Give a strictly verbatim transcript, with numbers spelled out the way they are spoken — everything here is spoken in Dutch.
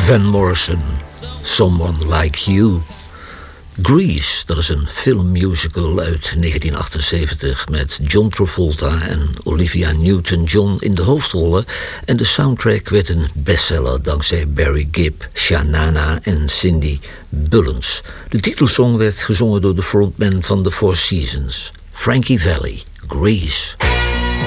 Van Morrison, Someone Like You. Grease, dat is een filmmusical uit negentien achtenzeventig... met John Travolta en Olivia Newton-John in de hoofdrollen... en de soundtrack werd een bestseller dankzij Barry Gibb, Shanana en Cindy Bullens. De titelsong werd gezongen door de frontman van The Four Seasons, Frankie Valli, Grease.